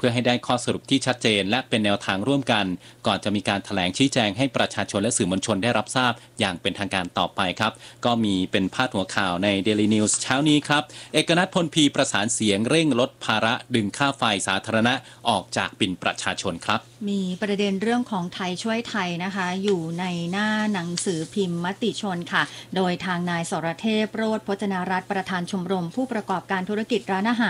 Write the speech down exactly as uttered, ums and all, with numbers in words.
พื่อให้ได้ข้อสรุปที่ชัดเจนและเป็นแนวทางร่วมกันก่อนจะมีการแถลงชี้แจงให้ประชาชนและสื่อมวลชนได้รับทราบอย่างเป็นทางการต่อไปครับก็มีเป็นพาดหัวข่าวใน Daily News เช้านี้ครับเอกนัท พลพีประสานเสียงเร่งลดภาระดึงค่าไฟสาธารณะออกจากบิลประชาชนครับมีประเด็นเรื่องของไทยช่วยไทยนะคะอยู่ในหน้าหนังสือพิมพ์มติชนค่ะโดยทางนายสรเทพโรจน์พจนารัตน์ประธานชมรมผู้ประกอบการธุรกิจร้านอาหาร